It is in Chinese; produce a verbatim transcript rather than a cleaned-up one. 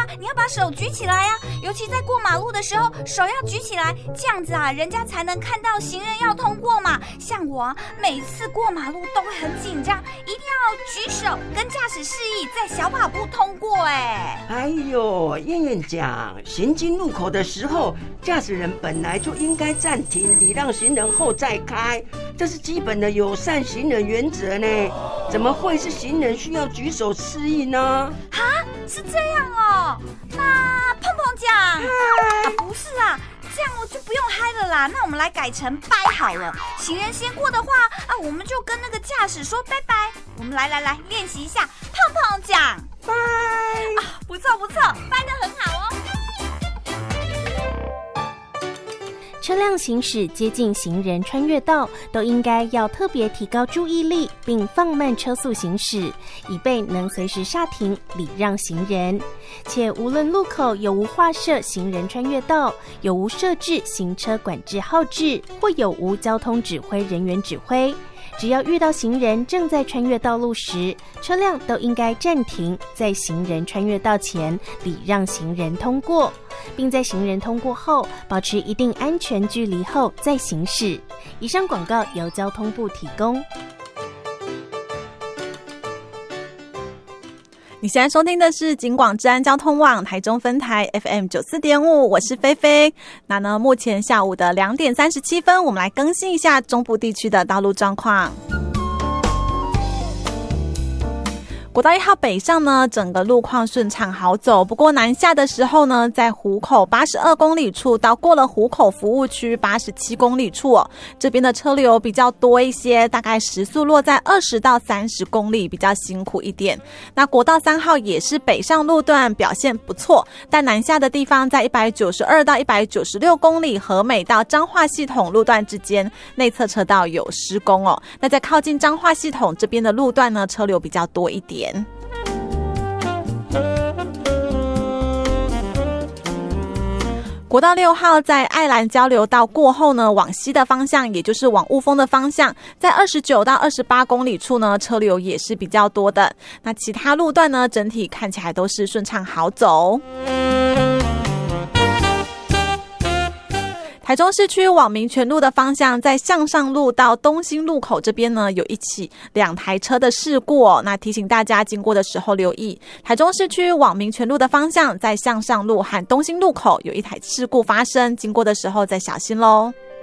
啊，你要把手举起来啊，尤其在过马路的时候，手要举起来，这样子啊，人家才能看到行人要通过嘛。像我啊，每次过马路都会很紧张，一定要举手跟驾驶示意，在小跑步通过。哎， 哎呦，燕燕讲，行经路口的时候，驾驶人本来就应该暂停，礼让行人后再开，这是基本的友善行人原则呢。怎么会是行人需要举手示意呢？ 哈，是这样哦。那碰碰讲，啊，不是啊。这样我就不用嗨了啦，那我们来改成拜好了。行人先过的话啊，我们就跟那个驾驶说拜拜。我们来来来练习一下，碰碰讲拜啊，不错不错，拜得很好哦。 车辆行驶接近行人穿越道，都应该要特别提高注意力，并放慢车速行驶，以备能随时刹停礼让行人。且无论路口有无划设行人穿越道，有无设置行车管制号志，或有无交通指挥人员指挥，只要遇到行人正在穿越道路时，车辆都应该暂停，在行人穿越道前礼让行人通过，并在行人通过后保持一定安全距离后再行驶。以上广告由交通部提供。 你现在收听的是警广治安交通网台中分台 F M 九十四点五， 我是菲菲。那呢，目前下午的两点三十七分，我们来更新一下中部地区的道路状况。国道一号北上呢，整个路况顺畅好走，不过南下的时候呢，在湖口八十二公里处到过了湖口服务区八十七公里处哦，这边的车流比较多一些，大概时速落在二十到三十公里，比较辛苦一点。那国道三号也是北上路段表现不错，但南下的地方在一百九十二到一百九十六公里和美到彰化系统路段之间，内侧车道有施工哦。那在靠近彰化系统这边的路段呢，车流比较多一点。国道六号在爱兰交流道过后呢，往西的方向，也就是往雾峰的方向，在二十九到二十八公里处呢，车流也是比较多的。那其他路段呢，整体看起来都是顺畅好走。台中市区往民权路的方向，在向上路到东兴路口这边呢，有一起两台车的事故哦。那提醒大家经过的时候留意，台中市区往民权路的方向，在向上路和东兴路口有一台事故发生，经过的时候再小心咯。